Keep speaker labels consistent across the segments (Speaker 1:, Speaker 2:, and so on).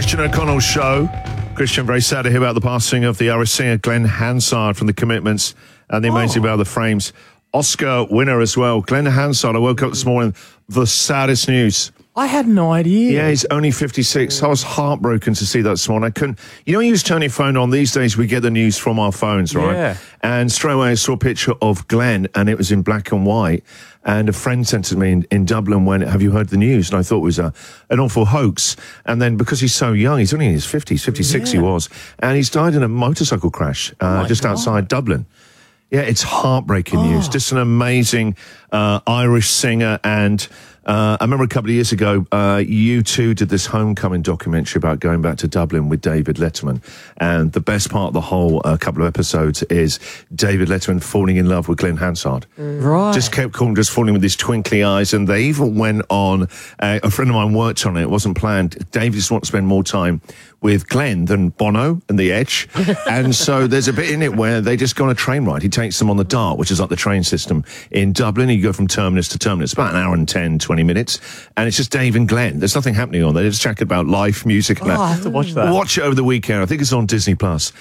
Speaker 1: Christian O'Connell Show. Christian, very sad to hear about the passing of the Irish singer Glenn Hansard from The Commitments and the amazing about The Frames. Oscar winner as well. Glenn Hansard, I woke up this morning, the saddest news.
Speaker 2: I had no idea.
Speaker 1: Yeah, he's only 56. I was heartbroken to see that this morning. I couldn't. You know, you just turn your phone on. These days, we get the news from our phones, right?
Speaker 2: Yeah.
Speaker 1: And straight away, I saw a picture of Glenn, and it was in black and white. And a friend sent it to me in Dublin when, have you heard the news? And I thought it was an awful hoax. And then because he's so young, he's only in his 50s, 56 he was. And he's died in a motorcycle crash just outside Dublin. Yeah, it's heartbreaking news. Just an amazing Irish singer. And I remember a couple of years ago, U2 did this homecoming documentary about going back to Dublin with David Letterman. And the best part of the whole couple of episodes is David Letterman falling in love with Glenn Hansard.
Speaker 2: Right.
Speaker 1: Just kept calling, just falling with his twinkly eyes. And they even went on, a friend of mine worked on it. It wasn't planned. David just wanted to spend more time with Glenn than Bono and The Edge. And so there's a bit in it where they just go on a train ride. He takes them on the Dart, which is like the train system in Dublin. You go from terminus to terminus, about an hour and 10, 20 minutes. And it's just Dave and Glenn. There's nothing happening on there. They're just chatting about life, music. And that.
Speaker 2: I have to watch that.
Speaker 1: Watch it over the weekend. I think it's on Disney+.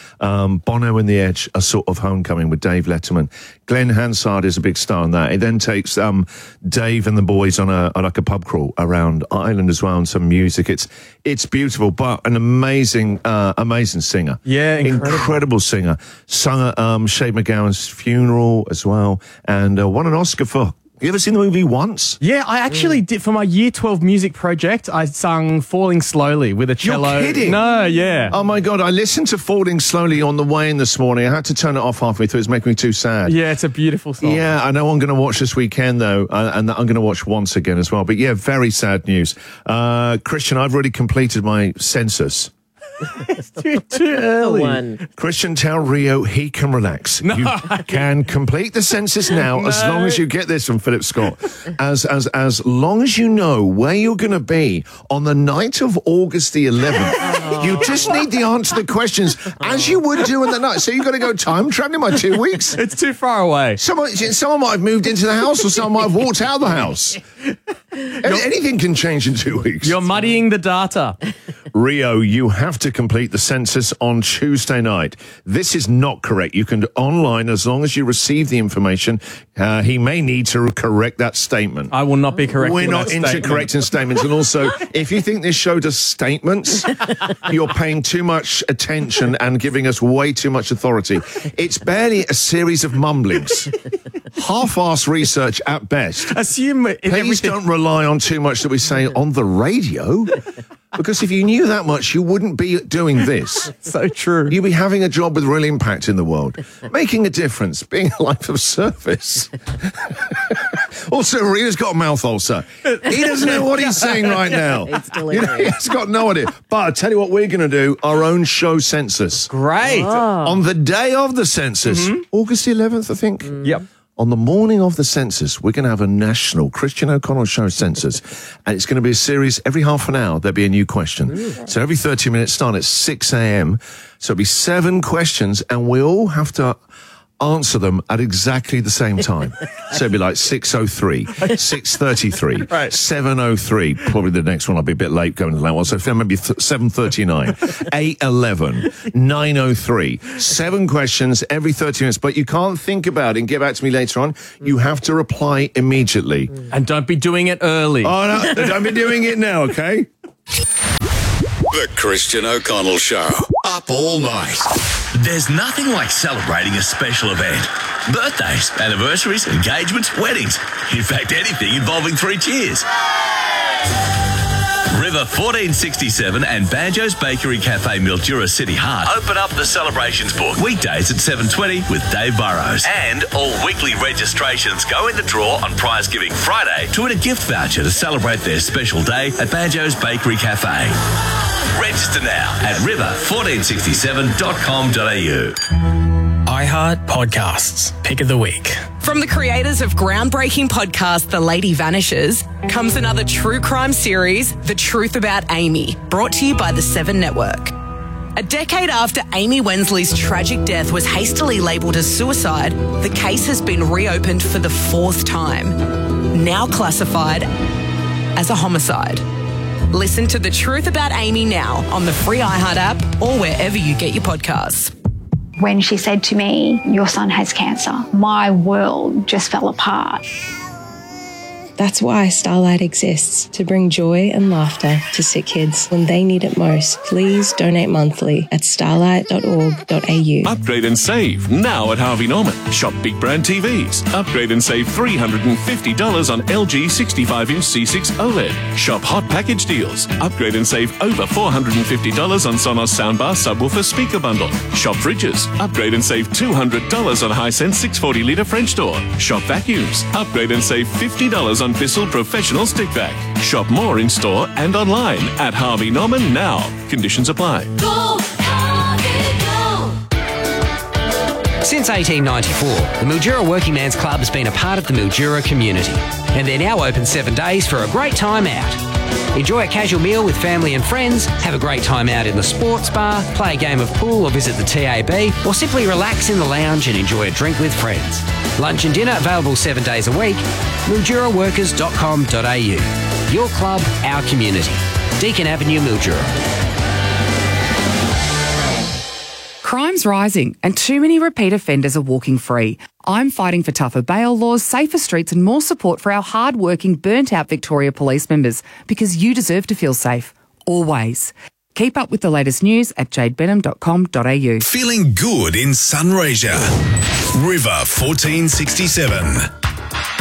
Speaker 1: Bono and The Edge are sort of homecoming with Dave Letterman. Glenn Hansard is a big star in that. He then takes Dave and the boys on a pub crawl around Ireland as well, and some music. It's beautiful, but an amazing singer.
Speaker 2: Yeah,
Speaker 1: incredible singer. Sung at Shane MacGowan's funeral as well, and won an Oscar for. You ever seen the movie Once?
Speaker 2: Yeah, I actually did. For my Year 12 music project, I sung Falling Slowly with a cello.
Speaker 1: You're kidding?
Speaker 2: No, yeah.
Speaker 1: Oh my God, I listened to Falling Slowly on the way in this morning. I had to turn it off halfway through. It was making me too sad.
Speaker 2: Yeah, it's a beautiful song.
Speaker 1: Yeah, I know I'm going to watch this weekend, though, and I'm going to watch Once again as well. But yeah, very sad news. Christian, I've already completed my census.
Speaker 2: It's too early.
Speaker 1: Christian, tell Rio he can relax.
Speaker 2: No.
Speaker 1: You can complete the census now as long as you get this from Philip Scott. As long as you know where you're going to be on the night of August the 11th. You just need the answer to the questions as you would do on the night. So you've got to go time traveling by 2 weeks.
Speaker 2: It's too far away.
Speaker 1: Someone might have moved into the house or someone might have walked out of the house. Anything can change in 2 weeks.
Speaker 2: You're muddying the data.
Speaker 1: Rio, you have to complete the census on Tuesday night. This is not correct. You can do online as long as you receive the information. He may need to correct that statement.
Speaker 2: I will not be correcting
Speaker 1: We're not
Speaker 2: that
Speaker 1: into
Speaker 2: statement.
Speaker 1: correcting statements. And also, if you think this show does statements, you're paying too much attention and giving us way too much authority. It's barely a series of mumblings. Half-assed research at best.
Speaker 2: Assume
Speaker 1: Please don't rely on too much that we say on the radio. Because if you knew that much, you wouldn't be doing this.
Speaker 2: So true.
Speaker 1: You'd be having a job with real impact in the world, making a difference, being a life of service. Also, Rio's got a mouth ulcer. He doesn't know what he's saying right now.
Speaker 3: It's delirious.
Speaker 1: He's got no idea. But I'll tell you what we're going to do, our own show census.
Speaker 2: Great.
Speaker 1: On the day of the census, August the 11th, I think.
Speaker 2: Yep.
Speaker 1: On the morning of the census, we're going to have a national Christian O'Connell Show census. And it's going to be a series. Every half an hour, there'll be a new question. So every 30 minutes, start at 6 a.m. So it'll be 7 questions, and we all have to answer them at exactly the same time. So it'll be like 6:03, 6:33,
Speaker 2: Right.
Speaker 1: 7:03. Probably the next one I'll be a bit late going to that one. So maybe 7:39, 8:11, 9:03. 7 questions every 30 minutes. But you can't think about it and get back to me later on. You have to reply immediately.
Speaker 2: And don't be doing it early.
Speaker 1: Oh, no, don't be doing it now, okay?
Speaker 4: The Christian O'Connell Show. Up all night.
Speaker 5: There's nothing like celebrating a special event. Birthdays, anniversaries, engagements, weddings. In fact, anything involving 3 cheers. River 1467 and Banjo's Bakery Cafe Mildura City Heart open up the celebrations book weekdays at 7:20 with Dave Burrows. And all weekly registrations go in the draw on Prize Giving Friday to win a gift voucher to celebrate their special day at Banjo's Bakery Cafe. Register now at river1467.com.au.
Speaker 6: iHeart Podcasts. Pick of the week.
Speaker 7: From the creators of groundbreaking podcast The Lady Vanishes comes another true crime series, The Truth About Amy, brought to you by the 7 Network. A decade after Amy Wensley's tragic death was hastily labelled as suicide, the case has been reopened for the 4th time, now classified as a homicide. Listen to The Truth About Amy now on the free iHeart app or wherever you get your podcasts.
Speaker 3: When she said to me, "Your son has cancer," my world just fell apart.
Speaker 8: That's why Starlight exists, to bring joy and laughter to sick kids when they need it most. Please donate monthly at starlight.org.au.
Speaker 9: Upgrade and save now at Harvey Norman. Shop big brand TVs. Upgrade and save $350 on LG 65-inch C6 OLED. Shop hot package deals. Upgrade and save over $450 on Sonos soundbar subwoofer speaker bundle. Shop fridges. Upgrade and save $200 on Hisense 640-litre French door. Shop vacuums. Upgrade and save $50 on Bissell Professional Stick Vac. Shop more in store and online at Harvey Norman now. Conditions apply.
Speaker 10: Go, Harvey, go. Since 1894, the Mildura Working Man's Club has been a part of the Mildura community, and they're now open 7 days for a great time out. Enjoy a casual meal with family and friends, have a great time out in the sports bar, play a game of pool or visit the TAB, or simply relax in the lounge and enjoy a drink with friends. Lunch and dinner available 7 days a week. MilduraWorkers.com.au. Your club, our community. Deakin Avenue, Mildura.
Speaker 11: Crime's rising and too many repeat offenders are walking free. I'm fighting for tougher bail laws, safer streets and more support for our hard-working, burnt-out Victoria police members because you deserve to feel safe. Always. Keep up with the latest news at jadebenham.com.au.
Speaker 5: Feeling good in Sunraysia. River 1467.